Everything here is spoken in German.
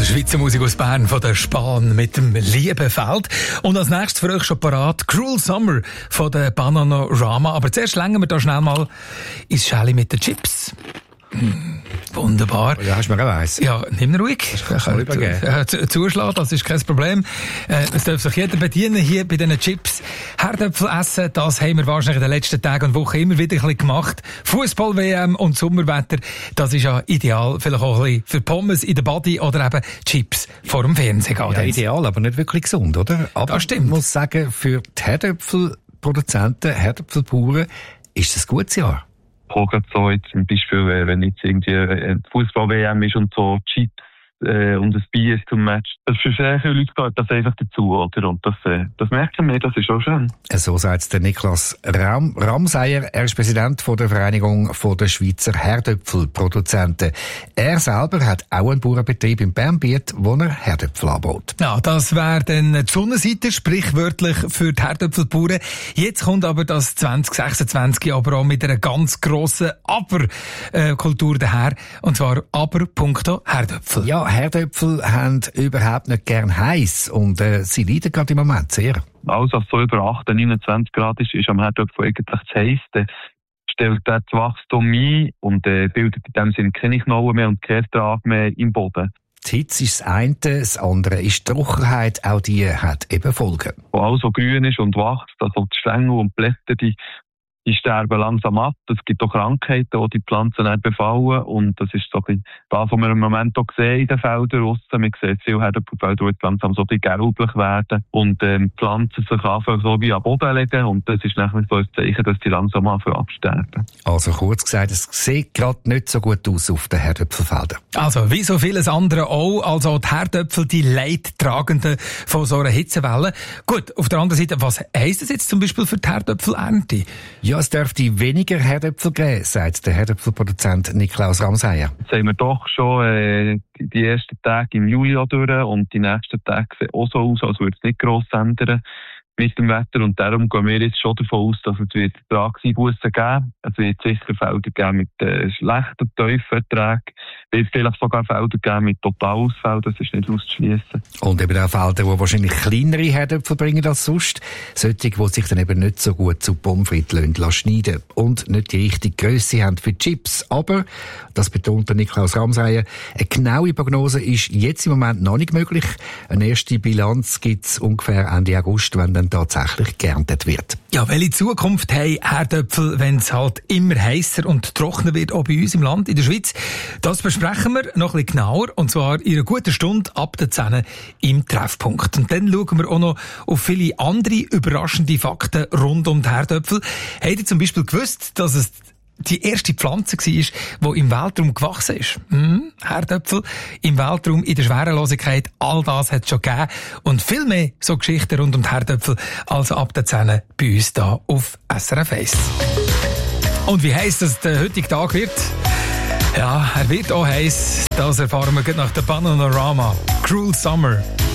Also Schweizer Musik aus Bern von der Spahn mit dem Liebenfeld. Und als nächstes für euch schon parat Cruel Summer von der Bananarama. Aber zuerst längen wir da schnell mal ins Schäli mit den Chips. Wunderbar. Ja, hast du mir auch eins? Ja, nimm ruhig. Zuschlagen, das ist kein Problem. Es darf sich jeder bedienen hier bei diesen Chips. Herdöpfel essen, das haben wir wahrscheinlich in den letzten Tagen und Wochen immer wieder ein bisschen gemacht. Fußball-WM und Sommerwetter, das ist ja ideal. Vielleicht auch ein bisschen für Pommes in der Body oder eben Chips vor dem Fernsehen. Ja, ideal, aber nicht wirklich gesund, oder? Aber das stimmt. Ich muss sagen, für die Herdöpfelproduzenten, Herdöpfelbauern ist es ein gutes Jahr. Auch gerade so jetzt zum Beispiel, wenn jetzt irgendwie Fußball-WM ist und so Chips und ein Bier zum Match. Das für sehr viele Leute gehört das einfach dazu, oder? Und das merken wir, das ist auch schön. So sagt der Niklas Ramseyer. Er ist Präsident von der Vereinigung der Schweizer Herdöpfelproduzenten. Er selber hat auch einen Bauernbetrieb in Bernbiet, wo er Herdöpfel anbaut. Ja, das wäre dann die Sonnenseite, sprichwörtlich für die Herdöpfelbauern. Jetzt kommt aber das 2026 aber auch mit einer ganz grossen Aber-Kultur daher. Und zwar Aber punkto Herdöpfel. Ja, Herdöpfel haben überhaupt nicht gern heiß und sie leiden gerade im Moment sehr. Alles, was so über 28, 29 Grad ist am Herdöpfel eigentlich zu heiß. Dann stellt das Wachstum ein und bildet in dem Sinne keine Knollen mehr und Kehrtrag mehr im Boden. Die Hitze ist das eine, das andere ist die Trockenheit. Auch die hat eben Folgen. Wo alles, was grün ist und wächst, also die Stängel und Blätter, die sterben langsam ab. Es gibt auch Krankheiten, die die Pflanzen nicht befallen. Und das ist so ein das, was wir im Moment auch sehen in den Feldern draussen. Man sieht viele Herdöpfelfelder, die langsam so ein bisschen gelblich werden. Und die Pflanzen sich anfangen so wie am Boden legen. Und das ist nachher so ein Zeichen, dass die langsam anfangen absterben. Also kurz gesagt, es sieht gerade nicht so gut aus auf den Herdöpfelfeldern. Also, wie so vieles andere auch. Also, die Herdöpfel, die Leidtragenden von so einer Hitzewelle. Gut, auf der anderen Seite, was heisst das jetzt zum Beispiel für die Herdöpfelernte? Ja, es dürfte weniger Herdöpfel geben, sagt der Herdöpfelproduzent Niklas Ramseyer. Jetzt haben wir doch schon die ersten Tage im Juli durch und die nächsten Tage sehen auch so aus, als würde es nicht gross ändern mit dem Wetter. Und darum gehen wir jetzt schon davon aus, dass es wird Ertragseinbussen geben. Es wird sicher Felder geben mit schlechten, tiefen Erträgen. Es wird vielleicht sogar Felder geben mit Totalausfällen. Das ist nicht auszuschließen. Und eben auch Felder, die wahrscheinlich kleinere Herdöpfel bringen als sonst. Solche, die sich dann eben nicht so gut zu Pommes frites schneiden und nicht die richtige Grösse haben für Chips. Aber, das betont der Niklas Ramseyer, eine genaue Prognose ist jetzt im Moment noch nicht möglich. Eine erste Bilanz gibt es ungefähr Ende August, wenn dann tatsächlich geerntet wird. Ja, welche Zukunft haben Herdöpfel, wenn es halt immer heißer und trockener wird, auch bei uns im Land, in der Schweiz? Das besprechen wir noch ein bisschen genauer, und zwar in einer guten Stunde ab der 10 im Treffpunkt. Und dann schauen wir auch noch auf viele andere überraschende Fakten rund um die Herdöpfel. Habt ihr zum Beispiel gewusst, dass es die erste Pflanze war, die im Weltraum gewachsen ist? Herdöpfel im Weltraum, in der Schwerelosigkeit, all das hat es schon gegeben. Und viel mehr so Geschichten rund um die Herdöpfel, also ab der 10 bei uns hier auf SRF 1. Und wie heiss das der heutige Tag wird? Ja, er wird auch heiss. Das erfahren wir nach der Bananarama. Cruel Summer.